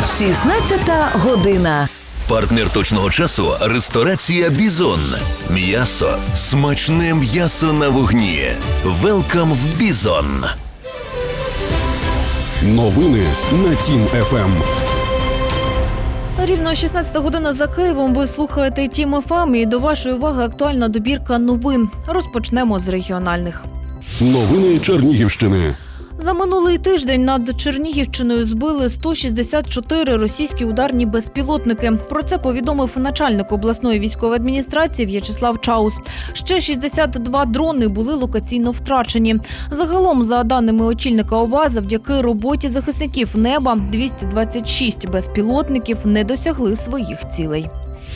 16 година. Партнер точного часу – ресторація «Бізон». М'ясо. Смачне м'ясо на вогні. Велкам в «Бізон». Новини на Тім-ФМ. Рівно 16 година за Києвом. Ви слухаєте Тім-ФМ і до вашої уваги актуальна добірка новин. Розпочнемо з регіональних. Новини Чернігівщини. За минулий тиждень над Чернігівщиною збили 164 російські ударні безпілотники. Про це повідомив начальник обласної військової адміністрації В'ячеслав Чаус. Ще 62 дрони були локаційно втрачені. Загалом, за даними очільника ОВА, завдяки роботі захисників неба 226 безпілотників не досягли своїх цілей.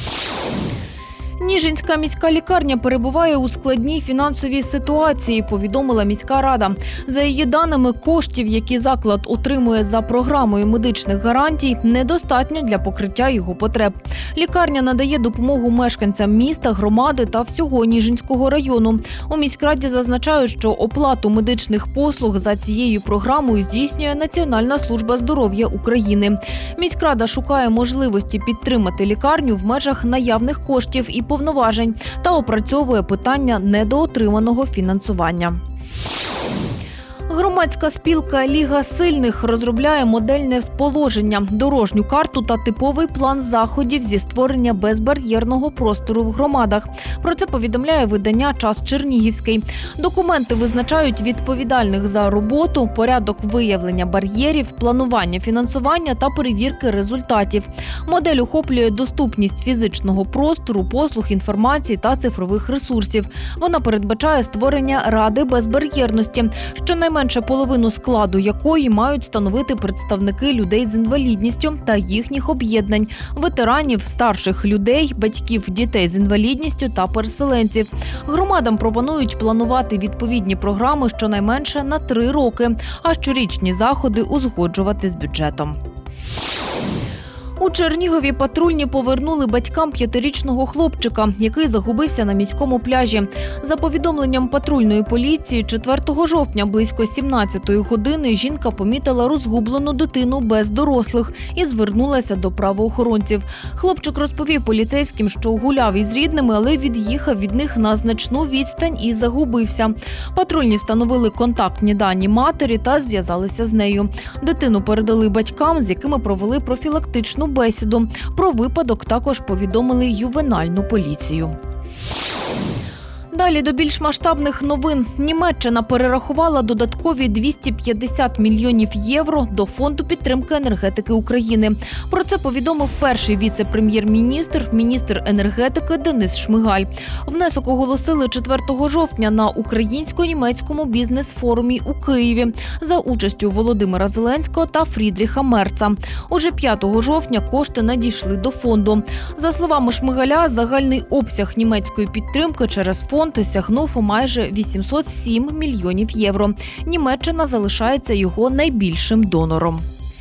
Ніжинська міська лікарня перебуває у складній фінансовій ситуації, повідомила міська рада. За її даними, коштів, які заклад отримує за програмою медичних гарантій, недостатньо для покриття його потреб. Лікарня надає допомогу мешканцям міста, громади та всього Ніжинського району. У міськраді зазначають, що оплату медичних послуг за цією програмою здійснює Національна служба здоров'я України. Міськрада шукає можливості підтримати лікарню в межах наявних коштів і повноважень та опрацьовує питання недоотриманого фінансування. Громадська спілка «Ліга сильних» розробляє модельне положення, дорожню карту та типовий план заходів зі створення безбар'єрного простору в громадах. Про це повідомляє видання «Час Чернігівський». Документи визначають відповідальних за роботу, порядок виявлення бар'єрів, планування фінансування та перевірки результатів. Модель охоплює доступність фізичного простору, послуг, інформації та цифрових ресурсів. Вона передбачає створення Ради безбар'єрності, щонайменше половину складу якої мають становити представники людей з інвалідністю та їхніх об'єднань, ветеранів, старших людей, батьків дітей з інвалідністю та переселенців. Громадам пропонують планувати відповідні програми щонайменше на 3 роки, а щорічні заходи узгоджувати з бюджетом. У Чернігові патрульні повернули батькам 5-річного хлопчика, який загубився на міському пляжі. За повідомленням патрульної поліції, 4 жовтня близько 17-ї години жінка помітила розгублену дитину без дорослих і звернулася до правоохоронців. Хлопчик розповів поліцейським, що гуляв із рідними, але від'їхав від них на значну відстань і загубився. Патрульні встановили контактні дані матері та зв'язалися з нею. Дитину передали батькам, з якими провели профілактичну бесіду. Про випадок також повідомили ювенальну поліцію. Далі до більш масштабних новин. Німеччина перерахувала додаткові 250 мільйонів євро до Фонду підтримки енергетики України. Про це повідомив перший віце-прем'єр-міністр, міністр енергетики Денис Шмигаль. Внесок оголосили 4 жовтня на українсько-німецькому бізнес-форумі у Києві за участю Володимира Зеленського та Фрідріха Мерца. Уже 5 жовтня кошти надійшли до фонду. За словами Шмигаля, загальний обсяг німецької підтримки через фонд сягнув майже 807 мільйонів євро. Німеччина залишається його найбільшим донором.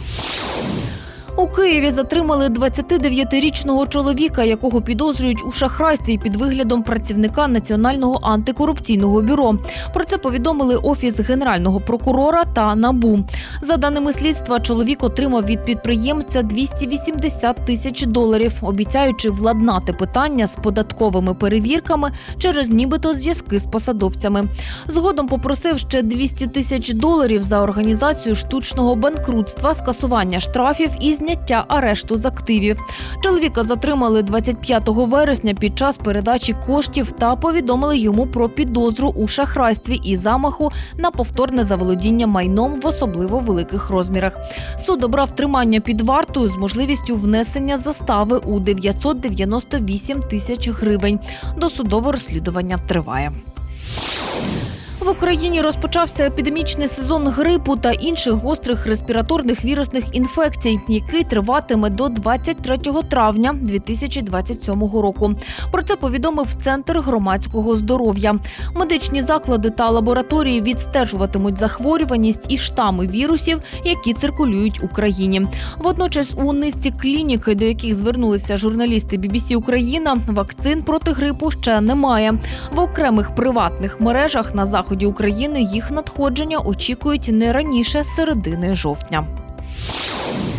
У Києві затримали 29-річного чоловіка, якого підозрюють у шахрайстві під виглядом працівника Національного антикорупційного бюро. Про це повідомили Офіс Генерального прокурора та НАБУ. За даними слідства, чоловік отримав від підприємця 280 тисяч доларів, обіцяючи владнати питання з податковими перевірками через нібито зв'язки з посадовцями. Згодом попросив ще 200 тисяч доларів за організацію штучного банкрутства, скасування штрафів і зняття арешту з активів. Чоловіка затримали 25 вересня під час передачі коштів та повідомили йому про підозру у шахрайстві і замаху на повторне заволодіння майном в особливо великих розмірах. Суд обрав тримання під вартою з можливістю внесення застави у 998 тисяч гривень. Досудове розслідування триває. В Україні розпочався епідемічний сезон грипу та інших гострих респіраторних вірусних інфекцій, який триватиме до 23 травня 2027 року. Про це повідомив Центр громадського здоров'я. Медичні заклади та лабораторії відстежуватимуть захворюваність і штами вірусів, які циркулюють у країні. Водночас у низці клінік, до яких звернулися журналісти BBC Україна, вакцин проти грипу ще немає. В окремих приватних мережах на заході України їх надходження очікують не раніше середини жовтня.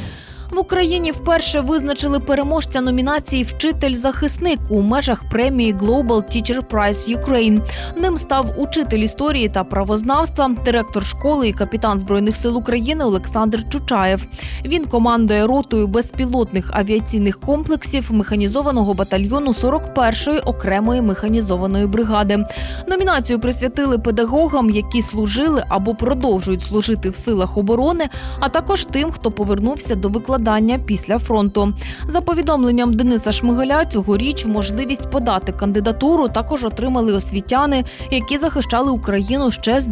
В Україні вперше визначили переможця номінації «Вчитель-захисник» у межах премії Global Teacher Prize Ukraine. Ним став учитель історії та правознавства, директор школи і капітан Збройних сил України Олександр Чучаєв. Він командує ротою безпілотних авіаційних комплексів механізованого батальйону 41-ї окремої механізованої бригади. Номінацію присвятили педагогам, які служили або продовжують служити в силах оборони, а також тим, хто повернувся до викладання після фронту. За повідомленням Дениса Шмигаля, цьогоріч можливість подати кандидатуру також отримали освітяни, які захищали Україну ще з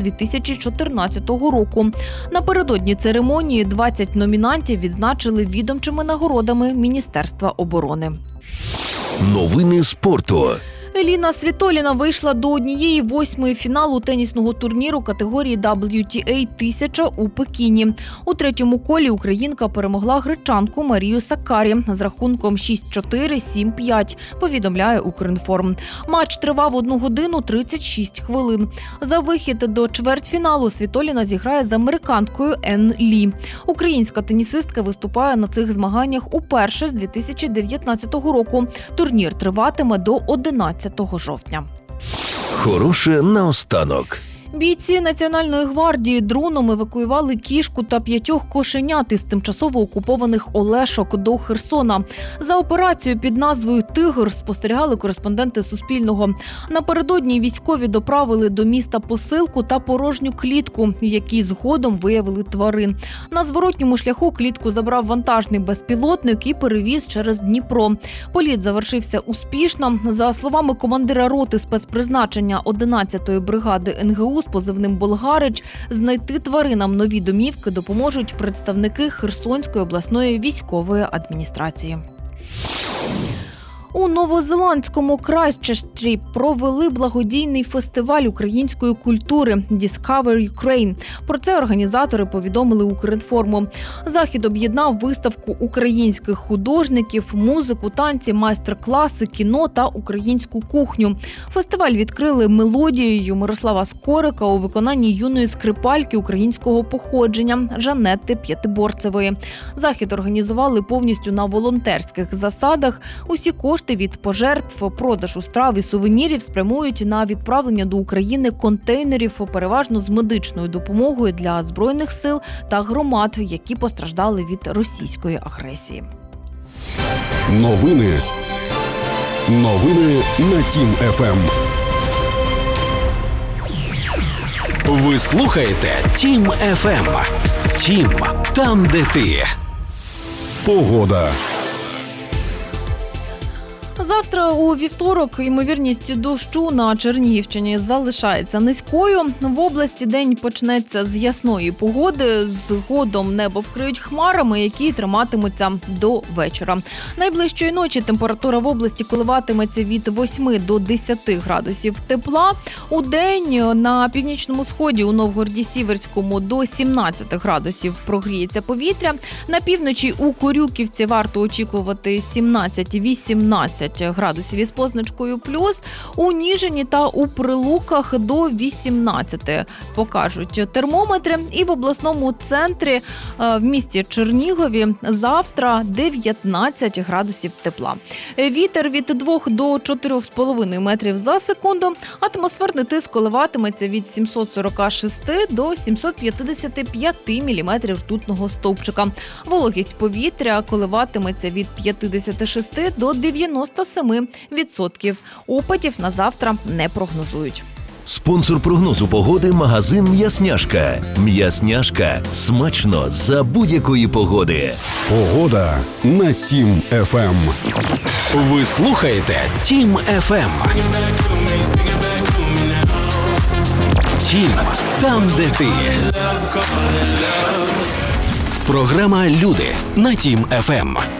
2014 року. Напередодні церемонії 20 номінантів відзначили відомчими нагородами Міністерства оборони. Новини спорту. Еліна Світоліна вийшла до 1/8 фіналу тенісного турніру категорії WTA 1000 у Пекіні. У третьому колі українка перемогла гречанку Марію Саккарі з рахунком 6-4, 7-5, повідомляє Укрінформ. Матч тривав 1 годину 36 хвилин. За вихід до чвертьфіналу Світоліна зіграє з американкою Енн Лі. Українська тенісистка виступає на цих змаганнях уперше з 2019 року. Турнір триватиме до 11 жовтня. Хороше наостанок. Бійці Національної гвардії дроном евакуювали кішку та 5 кошенят із тимчасово окупованих Олешок до Херсона. За операцією під назвою «Тигр» спостерігали кореспонденти Суспільного. Напередодні військові доправили до міста посилку та порожню клітку, які згодом виявили тварин. На зворотньому шляху клітку забрав вантажний безпілотник і перевіз через Дніпро. Політ завершився успішно. За словами командира роти спецпризначення 11-ї бригади НГУ з позивним «Болгарич», знайти тваринам нові домівки допоможуть представники Херсонської обласної військової адміністрації. У Новозеландському Крайстчерчі провели благодійний фестиваль української культури «Discover Ukraine». Про це організатори повідомили Укрінформу. Захід об'єднав виставку українських художників, музику, танці, майстер-класи, кіно та українську кухню. Фестиваль відкрили мелодією Мирослава Скорика у виконанні юної скрипальки українського походження Жанетти П'ятиборцевої. Захід організували повністю на волонтерських засадах. Усі кошти від пожертв, продажу страв і сувенірів спрямують на відправлення до України контейнерів, переважно з медичною допомогою для Збройних сил та громад, які постраждали від російської агресії. Новини на Тім ФМ. Ви слухаєте Тім ФМ. Тім – там, де ти. Погода. Завтра у вівторок ймовірність дощу на Чернігівщині залишається низькою. В області день почнеться з ясної погоди. Згодом небо вкриють хмарами, які триматимуться до вечора. Найближчої ночі температура в області коливатиметься від 8 до 10 градусів тепла. У день на північному сході у Новгороді-Сіверському до 17 градусів прогріється повітря. На півночі у Корюківці варто очікувати 17-18 градусів із позначкою плюс. У Ніжині та у Прилуках до 18 покажуть термометри. І в обласному центрі в місті Чернігові завтра 19 градусів тепла. Вітер від 2 до 4,5 метрів за секунду. Атмосферний тиск коливатиметься від 746 до 755 міліметрів ртутного стовпчика. Вологість повітря коливатиметься від 56 до 97%. Опадів на завтра не прогнозують. Спонсор прогнозу погоди – магазин «М'ясняшка». «М'ясняшка» – смачно за будь-якої погоди. Погода на Тім ФМ. Ви слухаєте Тім ФМ. Тім – там, де ти. Програма «Люди» на Тім ФМ.